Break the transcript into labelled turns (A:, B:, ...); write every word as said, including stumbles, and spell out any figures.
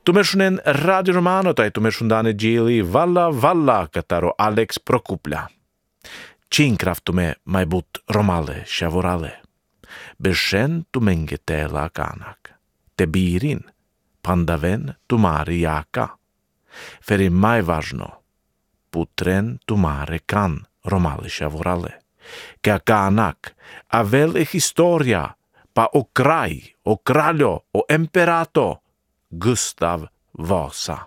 A: Tumersunen Radio Romano tai tumersundane gili Valla Valla kataro Alex Procupla. Cinkraftume mai but romale shavorale. Beshen tumengetela kanak. Tebirin pandaven tumari jaka. Feri mai važno. Putren tumare kan romale shavorale. Ka kanak avel e historia pa o kraj, o kraljo, o emperato Gustav Vasa.